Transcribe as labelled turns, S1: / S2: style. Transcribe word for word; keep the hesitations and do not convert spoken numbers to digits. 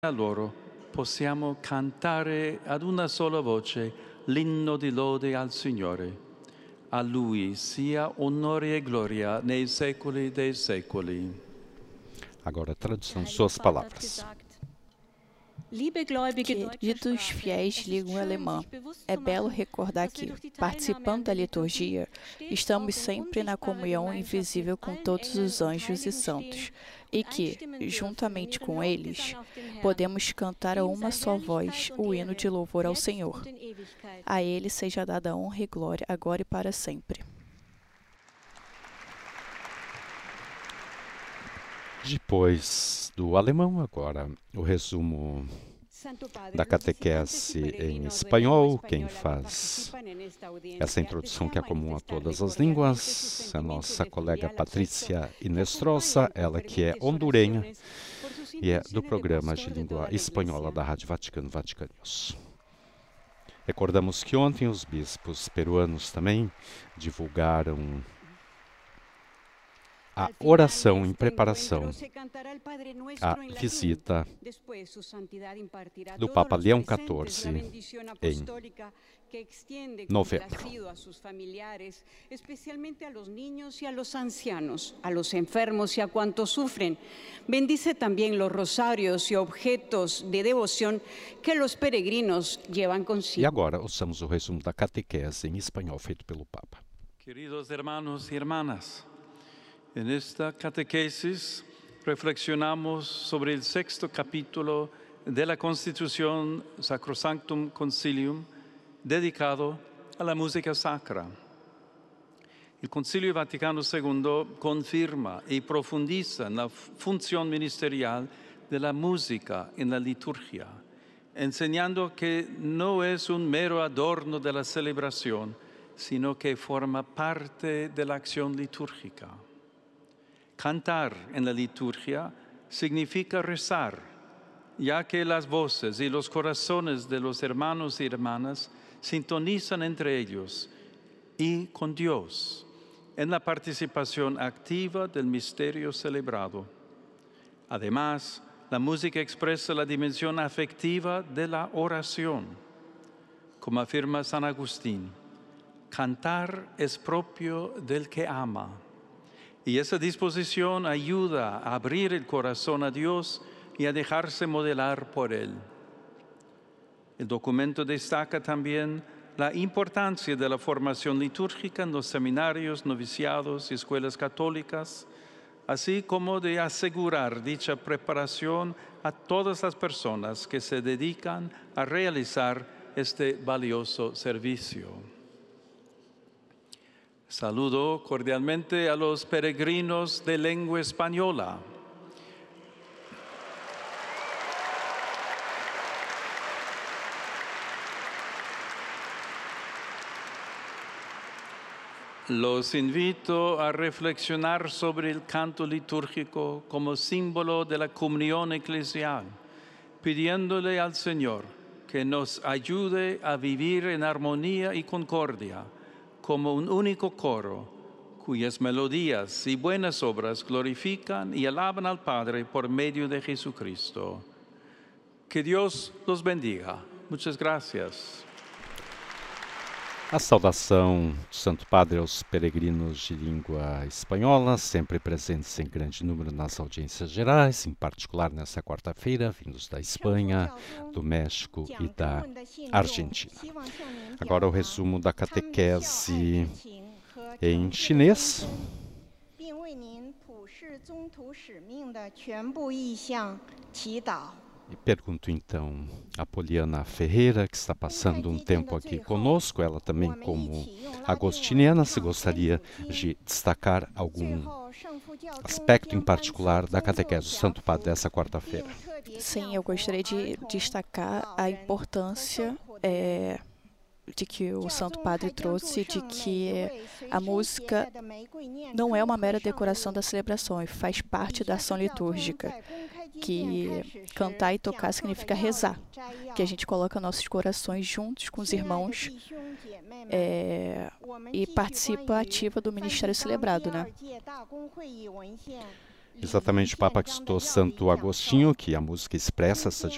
S1: a loro possiamo cantare ad una sola voce l'inno di lode al Signore. A Lui sia onore e glória nei séculos dei séculos.
S2: Agora a tradução de suas palavras.
S3: Queridos fiéis de língua alemã, é belo recordar que, participando da liturgia, estamos sempre na comunhão invisível com todos os anjos e santos, e que, juntamente com eles, podemos cantar a uma só voz o hino de louvor ao Senhor. A Ele seja dada honra e glória, agora e para sempre.
S2: Depois do alemão, agora o resumo da catequese em espanhol. Quem faz essa introdução, que é comum a todas as línguas, é a nossa colega Patrícia Inestrosa, ela que é hondurenha e é do programa de língua espanhola da Rádio Vaticano, Vaticano News. Recordamos que ontem os bispos peruanos também divulgaram a oração em preparação à visita do Papa Leão quatorze em novembro.
S4: Especialmente a los niños y a los ancianos, a los enfermos y a cuantos sufren. Bendice también los rosarios y objetos de devoción que los peregrinos llevan consigo.
S2: E agora ouçamos o resumo da catequese em espanhol feito pelo Papa.
S1: Queridos hermanos y hermanas, en esta catequesis reflexionamos sobre el sexto capítulo de la Constitución Sacrosanctum Concilium dedicado a la música sacra. El Concilio Vaticano segundo confirma y profundiza en la función ministerial de la música en la liturgia, enseñando que no es un mero adorno de la celebración, sino que forma parte de la acción litúrgica. Cantar en la liturgia significa rezar, ya que las voces y los corazones de los hermanos y hermanas sintonizan entre ellos y con Dios en la participación activa del misterio celebrado. Además, la música expresa la dimensión afectiva de la oración. Como afirma San Agustín, cantar es propio del que ama. Y esa disposición ayuda a abrir el corazón a Dios y a dejarse modelar por Él. El documento destaca también la importancia de la formación litúrgica en los seminarios, noviciados y escuelas católicas, así como de asegurar dicha preparación a todas las personas que se dedican a realizar este valioso servicio. Saludo cordialmente a los peregrinos de lengua española. Los invito a reflexionar sobre el canto litúrgico como símbolo de la comunión eclesial, pidiéndole al Señor que nos ayude a vivir en armonía y concordia, como un único coro, cuyas melodías y buenas obras glorifican y alaban al Padre por medio de Jesucristo. Que Dios los bendiga. Muchas gracias.
S2: A saudação do Santo Padre aos peregrinos de língua espanhola, sempre presentes em grande número nas audiências gerais, em particular nessa quarta-feira, vindos da Espanha, do México e da Argentina. Agora o resumo da catequese em chinês. E pergunto então a Poliana Ferreira, que está passando um tempo aqui conosco, ela também como agostiniana, se gostaria de destacar algum aspecto em particular da catequese do Santo Padre dessa quarta-feira.
S3: Sim, eu gostaria de destacar a importância é, de que o Santo Padre trouxe, de que a música não é uma mera decoração da celebração, e faz parte da ação litúrgica. Que cantar e tocar significa rezar, que a gente coloca nossos corações juntos com os irmãos é, e participa ativa do ministério celebrado, né?
S2: Exatamente, o Papa citou Santo Agostinho, que a música expressa essa